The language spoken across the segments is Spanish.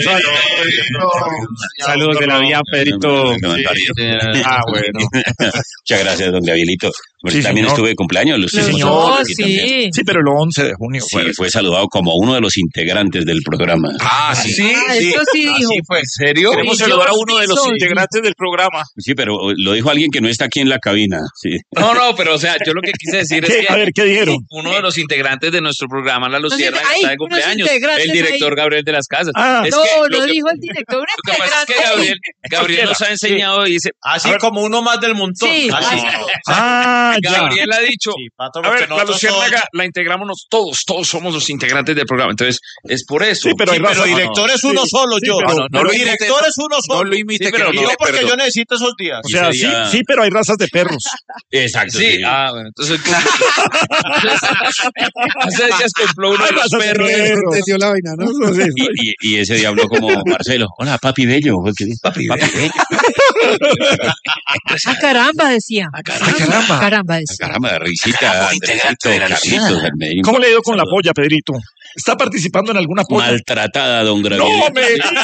Saludos de la vía, Pedrito. Bueno. Muchas gracias, don Gabrielito. Pues Sí, también señor. estuve de cumpleaños. Los Sí, hicimos señor. aquí también. Sí, pero el 11 de junio. Sí, fue saludado como uno de los integrantes del programa. Sí. Eso sí dijo. Así fue. ¿En serio? Queremos Sí, saludar a yo uno de sí los soy. integrantes del programa. Sí, pero lo dijo alguien que no está aquí en la cabina. Sí. No, pero o sea, yo lo que quise decir es ¿Qué? A ver, que ¿qué dijeron? uno de los integrantes de nuestro programa, La Lucierna, Ay, está de unos cumpleaños. integrantes El director ahí. Gabriel de las Casas. Ah. Es No, que lo lo que- dijo el director. Un Lo que pasa es que integrante. Gabriel nos ha enseñado y dice, Así como uno más del montón. Sí. Así. Ah, ya. Gabriel ha dicho, Sí, Pato, a porque ver, la nosotros Luciérnaga la integramos todos somos los integrantes del programa. Entonces, es por eso. Sí, pero hay Pero razón. director es uno solo, sí, yo. pero- no lo director imite, es uno solo. No lo imite, Sí, pero pero no, yo porque pero- yo necesito esos días. O sea, ese día- sí, pero hay razas de perros. Exacto. Sí, bueno, entonces hace días compró uno de los perros. Entendió la vaina, ¿no? Y ese día habló como Marcelo. Hola, papi bello. Papi bello. Ah, caramba, decía. caramba. Caramba, decía. Caramba, risita. Andresito, Carlitos, del Medellín. ¿Cómo le ha ido con la polla, Pedrito? ¿Está participando en alguna polla? Maltratada, don No, Gabriel.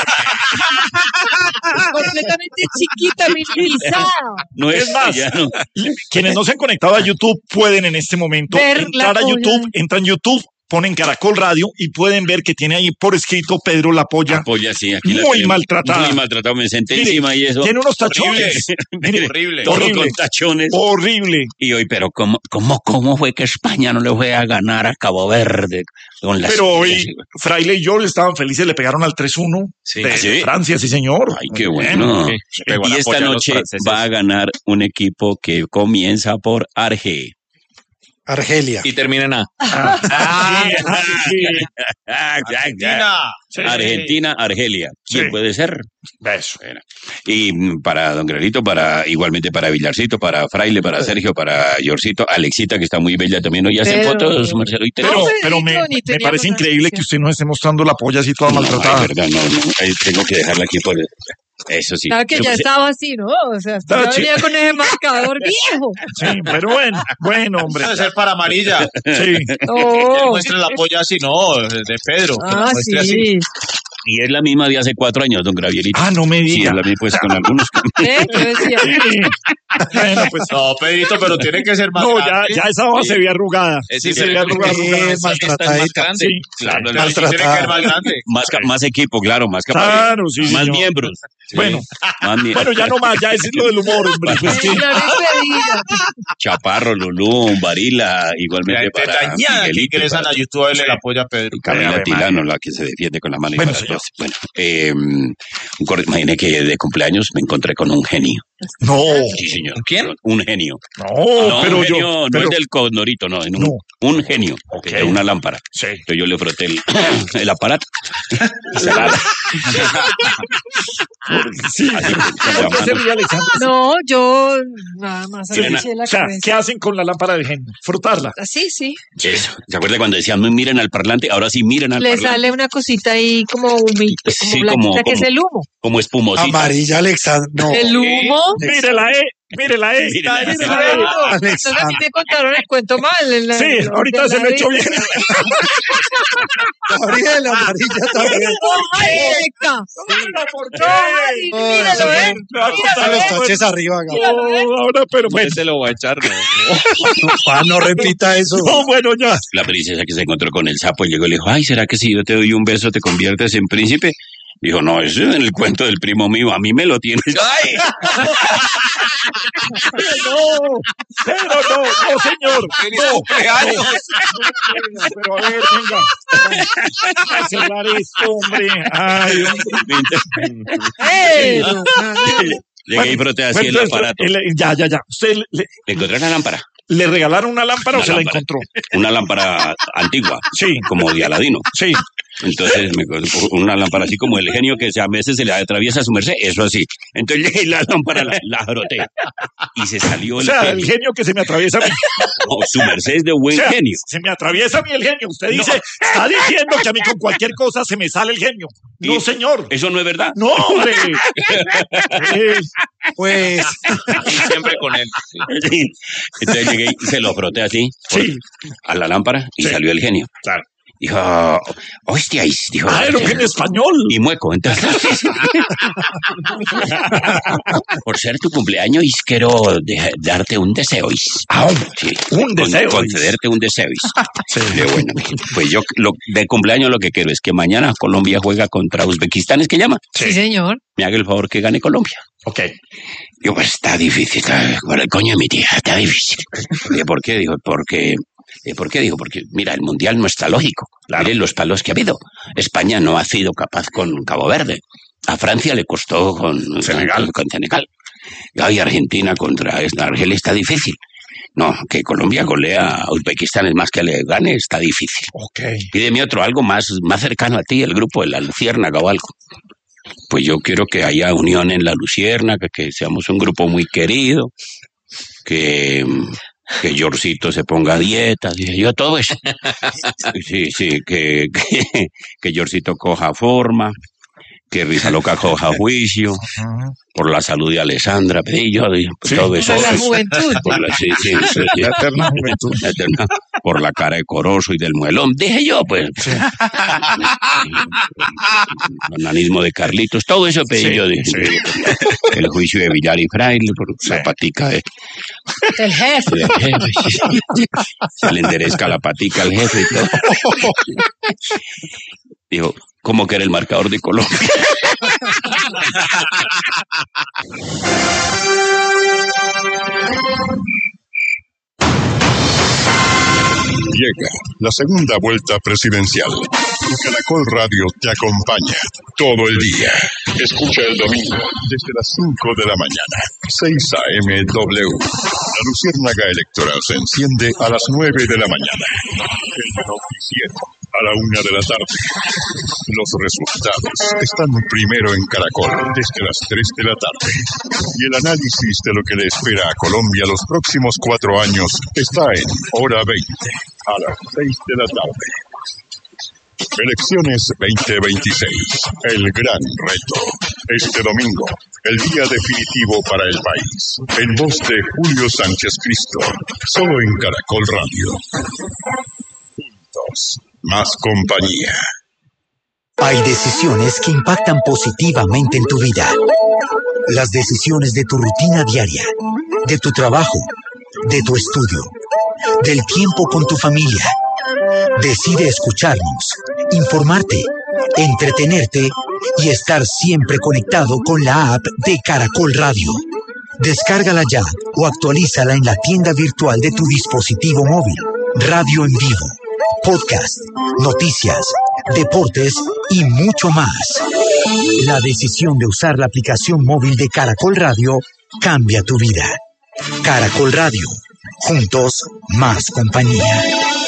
Completamente chiquita, minimizada. No es Es más, ya no. Quienes no se han conectado a YouTube pueden en este momento Ver entrar la a polla. YouTube, entran a YouTube, ponen Caracol Radio y pueden ver que tiene ahí por escrito Pedro la polla. Polla, sí, aquí la Muy tenemos. maltratada. Muy maltratada. Me senté Mire, encima y eso. Tiene unos tachones. Mire, Horrible. Todo horrible. con tachones. Horrible. Y hoy, pero ¿cómo fue que España no le fue a ganar a Cabo Verde? Con las... Pero hoy Fraile y yo estaban felices, le pegaron al 3-1 de ¿sí? Francia, sí señor. Ay, qué bueno. Sí, pegó Y la esta polla a los noche franceses. va a ganar un equipo que comienza por Arge. Argelia. Y termina en A. Sí. Argentina. Sí. Argentina, Argelia. ¿Quién Sí. puede ser? Eso. Bueno. Y para Don Granito, igualmente para Villarcito, para Fraile, para Sergio, para Yorcito, Alexita, que está muy bella también. Hoy hacen Pero- fotos, Marcelo. Y Pero, No, pero me, Pedrito, ni me teníamos parece una increíble que usted nos esté mostrando la polla así toda maltratada. Ay, verdad, no. Ahí tengo que dejarla aquí por... Eso sí. Claro que ya estaba así, ¿no? O sea, Estaba ya venía con ese marcador viejo. Sí, pero bueno, hombre. Eso debe ser para amarilla. Sí. Oh. Muestre la polla así, no, de Pedro. que la Ah, muestre así. sí. Y es la misma de hace 4 años, don Gravierito. Ah, no me Sí, diga. es la misma, pues con algunos... Yo decía, Sí. Bueno, pues No, Pedrito, pero tiene que ser más no, grande. ya esa hoja se ve arrugada. Sí, se ve arrugada. maltratadita. grande. Sí, Claro, Pero sí tiene que ser más grande. Más equipo, claro, más capacidad. Claro, sí, Más señor. miembros. Bueno, Más bueno, ya no más, ya ese es lo del humor, hombre. Pues sí. la despedida. Chaparro, Lulú, Varila, igualmente La para dañada que Miguelito. ingresan para- a YouTube a verle la polla a Pedro. y Camila Ave Tilano, la que se defiende con la mano. y Bueno, para señor. todos. Bueno, imagine que de cumpleaños me encontré con un genio. No, Sí, señor. ¿Quién? Un genio. no, pero un yo. genio, no pero- es del Condorito, no, No. un genio, Ok. de una lámpara. Sí. Entonces yo le froté el aparato. Y se la- Sí. así, con la ¿Por qué se mano. ríe Alexandra? No, yo nada más Sí, agaché la O sea, cabeza. ¿qué hacen con la lámpara del genio? Frotarla. Así, sí. Eso. ¿Se acuerda cuando decían, "No miren al parlante"? Ahora sí miren al Le parlante. sale una cosita ahí como humita, como Sí, blanquita, que es como- el humo. Como espumosita. Amarilla, Alexandra. No. El humo. Mire la E, mire la E. Mire la E. mire la E. Entonces a mí me contaron el cuento mal. Sí, ahorita se me echó bien. Gabriela, amarilla también. ¡Ay, Alexa! ¿Por No, Mari, míralo, ¿eh? A los taches arriba, Gabriela. No, ahora, pero bueno. Se lo voy a echar, no. Pa, no repita eso. No, bueno, ya. La princesa que se encontró con el sapo y llegó y le dijo, ay, ¿será que si yo te doy un beso te conviertes en príncipe? Dijo, no, eso es en el cuento del primo mío, a mí me lo tienes. ¡Ay! Pero no, señor. ¡Feliz No, cumpleaños! pero a ver, venga. A cerrar esto, hombre. Ay, hombre. Pero, Llegué y froté así Bueno, el entonces, aparato. Ya. ¿Usted Le encontré la lámpara, le regalaron una lámpara o Una se la lámpara. encontró? una lámpara antigua, Sí. como de Aladino. Sí. Entonces, una lámpara así como el genio que a veces se le atraviesa a su merced, eso así. Entonces llegué y la lámpara la froté. Y se salió O el sea, el genio. genio que se me atraviesa a mí. No, su merced es de O buen sea, genio. se me atraviesa a mí el genio. Usted dice, está diciendo que a mí con cualquier cosa se me sale el genio. No, Y- señor. Eso no es verdad. No, hombre. Pues, Y siempre con él. Sí. Sí. Entonces llegué y se lo froté así Sí. a la lámpara y Sí. salió el genio. Claro. Dijo, hostias, dijo. Pero que en español. Y mueco, entonces. Por ser tu cumpleaños, quiero darte un deseo. Sí, un deseo. Concederte un deseo. Bueno, pues yo de cumpleaños lo que quiero es que mañana Colombia juega contra Uzbekistán, ¿es que llama? Sí, señor. Me haga el favor que gane Colombia. Ok. Digo, pues está difícil, con el coño de mi tía, está difícil. ¿Por qué? Digo, porque... ¿Por qué? Digo, porque mira, el Mundial no está lógico. Claro. Miren los palos que ha habido. España no ha sido capaz con Cabo Verde. A Francia le costó con Senegal. Y Argentina contra Argelia está difícil. No, que Colombia golea a Uzbekistán, es más que le gane, está difícil. Okay. Pídeme algo más cercano a ti, el grupo de la Luciérnaga o algo. Pues yo quiero que haya unión en la Luciérnaga, que seamos un grupo muy querido, que Yorcito se ponga a dieta, dije yo, todo eso. Sí, que Yorcito coja forma, que Risa Loca coja juicio, por la salud de Alessandra, pedí yo, todo eso. Por la juventud. La eterna juventud. Por la cara de Corozo y del muelón, dije yo, pues. Sí. El nanismo de Carlitos, todo eso pedí yo. Dije, el juicio de Villar y Fraile, por la patica de... El jefe. Se le enderezca la patica al jefe y todo. Digo, ¿cómo que era el marcador de Colombia? Llega la segunda vuelta presidencial. Caracol Radio te acompaña todo el día. Escucha el domingo desde las 5 de la mañana, 6 a.m. W. La luciérnaga electoral se enciende a las 9 de la mañana. El noticiero a la 1 de la tarde. Los resultados están primero en Caracol desde las 3 de la tarde. Y el análisis de lo que le espera a Colombia los próximos 4 años está en Hora 20 a las 6 de la tarde. Elecciones 2026, el gran reto. Este domingo, el día definitivo para el país. En voz de Julio Sánchez Cristo, solo en Caracol Radio. Juntos, más compañía. Hay decisiones que impactan positivamente en tu vida. Las decisiones de tu rutina diaria, de tu trabajo, de tu estudio, del tiempo con tu familia. Decide escucharnos, informarte, entretenerte y estar siempre conectado con la app de Caracol Radio. Descárgala ya o actualízala en la tienda virtual de tu dispositivo móvil. Radio en vivo, podcast, noticias, deportes y mucho más. La decisión de usar la aplicación móvil de Caracol Radio cambia tu vida. Caracol Radio. Juntos, más compañía.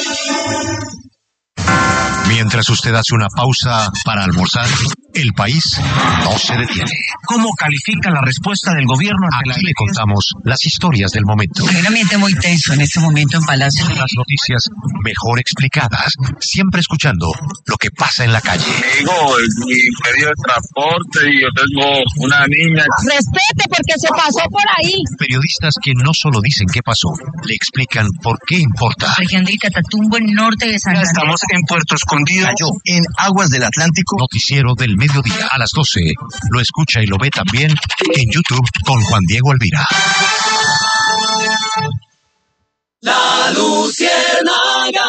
Mientras usted hace una pausa para almorzar, el país no se detiene. ¿Cómo califica la respuesta del gobierno ante Aquí le contamos las historias del momento. Hay un ambiente muy tenso en este momento en Palacio. Las noticias mejor explicadas, siempre escuchando lo que pasa en la calle. Digo, mi medio de transporte y yo tengo una niña. Respete porque se pasó por ahí. Periodistas que no solo dicen qué pasó, le explican por qué importa. Región del Catatumbo, en norte de San Andrés. Estamos en Puerto Escondido. Cayó en aguas del Atlántico. Noticiero del mediodía a las 12. Lo escucha y lo ve también en YouTube con Juan Diego Alvira. La Luciérnaga.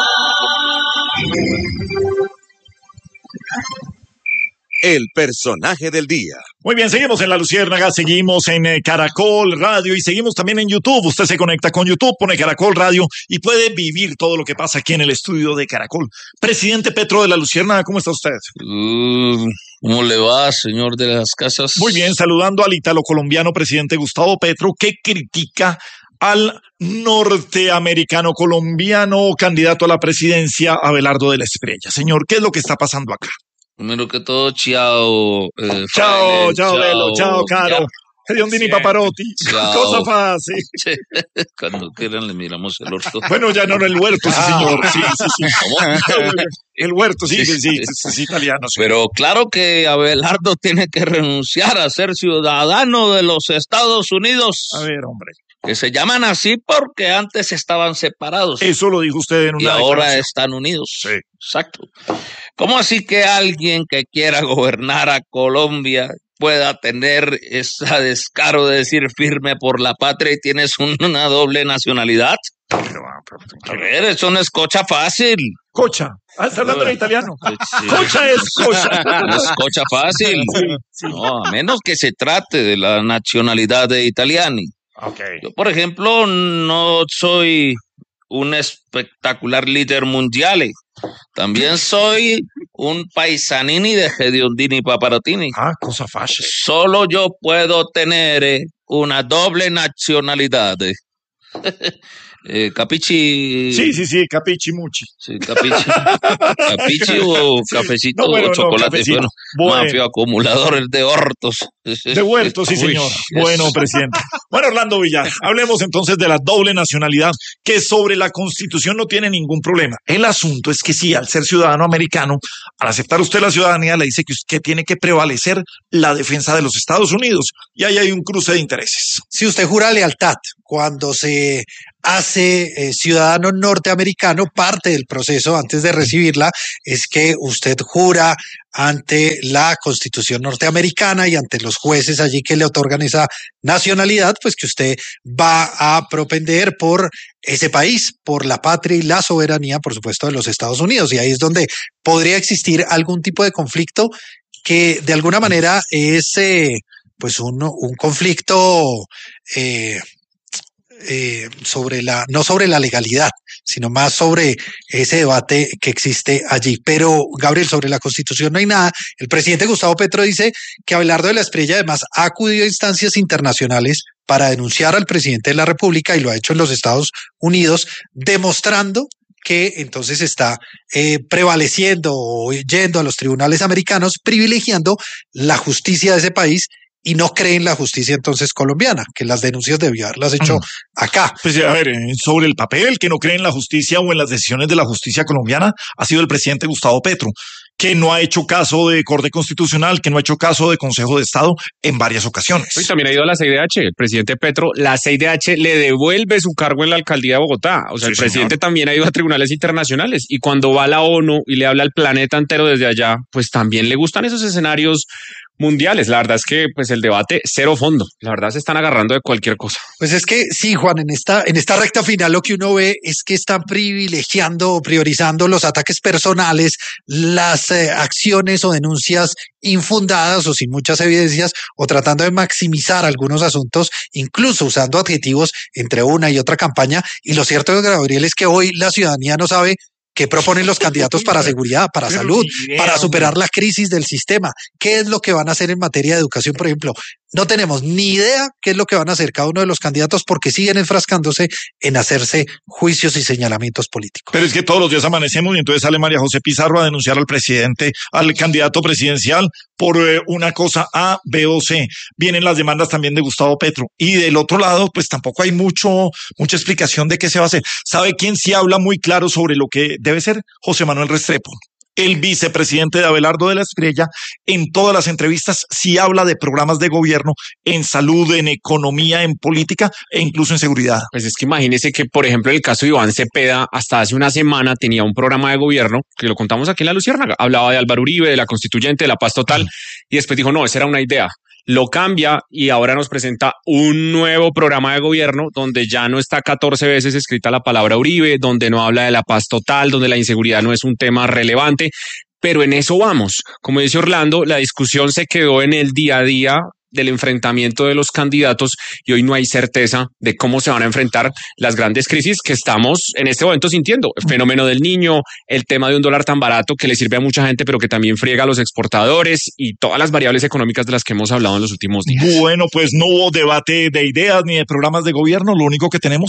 El personaje del día. Muy bien, seguimos en La Luciérnaga, seguimos en Caracol Radio y seguimos también en YouTube. Usted se conecta con YouTube, pone Caracol Radio y puede vivir todo lo que pasa aquí en el estudio de Caracol. Presidente Petro de La Luciérnaga, ¿cómo está usted? ¿Cómo le va, señor de las casas? Muy bien, saludando al italo-colombiano presidente Gustavo Petro, que critica al norteamericano colombiano candidato a la presidencia, Abelardo de la Espriella. Señor, ¿qué es lo que está pasando acá? Primero que todo, chao. Chao, Velo, chao, Caro. Hediondini Paparotti. Cosa fácil. Cuando quieran le miramos el orto. Bueno, ya no el huerto, sí, señor. Sí. El huerto, sí, es italiano. Sí. Pero claro que Abelardo tiene que renunciar a ser ciudadano de los Estados Unidos. A ver, hombre. que se llaman así porque antes estaban separados. Eso lo dijo usted en una y ahora declaración. están unidos. Sí. Exacto. ¿Cómo así que alguien que quiera gobernar a Colombia pueda tener ese descaro de decir firme por la patria y tienes una doble nacionalidad? A ver, eso no es cocha fácil. Cocha. Está hablando en italiano. Sí. Cocha es cocha. No es cocha fácil. Sí. No, a menos que se trate de la nacionalidad de italiani. Okay. Yo, por ejemplo, no soy un espectacular líder mundial. También soy un paisanini de Hediondini Paparottini. Ah, cosa fácil. Solo yo puedo tener una doble nacionalidad. Capichi. Sí, capichi muchi. Sí, capichi. Capichi o cafecito o chocolate. Bueno, mafio acumulador de hortos. De huertos, sí, señor. Bueno, presidente. Bueno, Orlando Villar, hablemos entonces de la doble nacionalidad, que sobre la Constitución no tiene ningún problema. El asunto es que sí, al ser ciudadano americano, al aceptar usted la ciudadanía, le dice que tiene que prevalecer la defensa de los Estados Unidos. Y ahí hay un cruce de intereses. Si usted jura lealtad cuando se hace ciudadano norteamericano, parte del proceso antes de recibirla es que usted jura ante la Constitución norteamericana y ante los jueces allí que le otorgan esa nacionalidad, pues que usted va a propender por ese país, por la patria y la soberanía, por supuesto, de los Estados Unidos. Y ahí es donde podría existir algún tipo de conflicto que de alguna manera es pues un conflicto no sobre la legalidad, sino más sobre ese debate que existe allí. Pero, Gabriel, sobre la Constitución no hay nada. El presidente Gustavo Petro dice que Abelardo de la Espriella además ha acudido a instancias internacionales para denunciar al presidente de la República y lo ha hecho en los Estados Unidos, demostrando que entonces está prevaleciendo o yendo a los tribunales americanos, privilegiando la justicia de ese país y no cree en la justicia entonces colombiana, que las denuncias debió haberlas hecho acá. Pues a ver, sobre el papel, que no cree en la justicia o en las decisiones de la justicia colombiana, ha sido el presidente Gustavo Petro, que no ha hecho caso de Corte Constitucional, que no ha hecho caso de Consejo de Estado en varias ocasiones. Y también ha ido a la CIDH. El presidente Petro, la CIDH le devuelve su cargo en la alcaldía de Bogotá. O sea, sí, el presidente también ha ido a tribunales internacionales. Y cuando va a la ONU y le habla al planeta entero desde allá, pues también le gustan esos escenarios mundiales. La verdad es que pues el debate cero fondo. La verdad se están agarrando de cualquier cosa. Pues es que sí, Juan, en esta recta final lo que uno ve es que están privilegiando o priorizando los ataques personales, las acciones o denuncias infundadas o sin muchas evidencias, o tratando de maximizar algunos asuntos, incluso usando adjetivos entre una y otra campaña. Y lo cierto, Gabriel, es que hoy la ciudadanía no sabe ¿qué proponen los candidatos para seguridad, para salud, para superar la crisis del sistema? ¿Qué es lo que van a hacer en materia de educación, por ejemplo? No tenemos ni idea qué es lo que van a hacer cada uno de los candidatos porque siguen enfrascándose en hacerse juicios y señalamientos políticos. Pero es que todos los días amanecemos y entonces sale María José Pizarro a denunciar al presidente, al candidato presidencial por una cosa A, B o C. Vienen las demandas también de Gustavo Petro. Y del otro lado, pues tampoco hay mucha explicación de qué se va a hacer. ¿Sabe quién sí habla muy claro sobre lo que debe ser? José Manuel Restrepo. El vicepresidente de Abelardo de la Espriella, en todas las entrevistas sí habla de programas de gobierno en salud, en economía, en política e incluso en seguridad. Pues es que imagínese que, por ejemplo, en el caso de Iván Cepeda, hasta hace una semana tenía un programa de gobierno, que lo contamos aquí en La Luciérnaga, hablaba de Álvaro Uribe, de la constituyente, de la paz total, y después dijo, no, esa era una idea. Lo cambia y ahora nos presenta un nuevo programa de gobierno donde ya no está 14 veces escrita la palabra Uribe, donde no habla de la paz total, donde la inseguridad no es un tema relevante, pero en eso vamos. Como dice Orlando, la discusión se quedó en el día a día del enfrentamiento de los candidatos y hoy no hay certeza de cómo se van a enfrentar las grandes crisis que estamos en este momento sintiendo. El fenómeno del niño, el tema de un dólar tan barato que le sirve a mucha gente pero que también friega a los exportadores y todas las variables económicas de las que hemos hablado en los últimos días. Bueno, pues no hubo debate de ideas ni de programas de gobierno, lo único que tenemos